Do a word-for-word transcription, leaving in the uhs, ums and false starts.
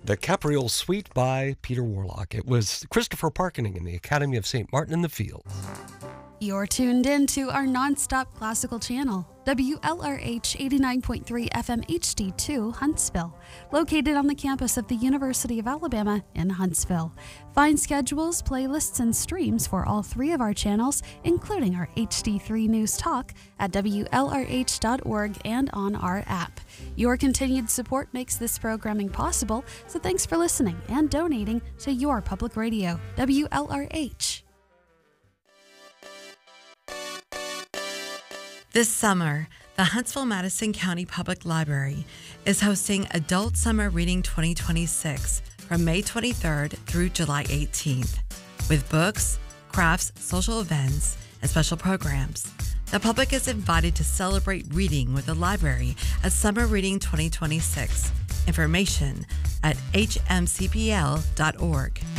The Capriole Suite by Peter Warlock. It was Christopher Parkening in the Academy of Saint Martin in the Fields. You're tuned in to our nonstop classical channel, W L R H eighty-nine point three F M H D two, Huntsville, located on the campus of the University of Alabama in Huntsville. Find schedules, playlists, and streams for all three of our channels, including our H D three News Talk, at W L R H dot org and on our app. Your continued support makes this programming possible, so thanks for listening and donating to your public radio, W L R H. This summer, the Huntsville-Madison County Public Library is hosting Adult Summer Reading twenty twenty-six from May twenty-third through July eighteenth. With books, crafts, social events, and special programs, the public is invited to celebrate reading with the library at Summer Reading twenty twenty-six. Information at h m c p l dot org.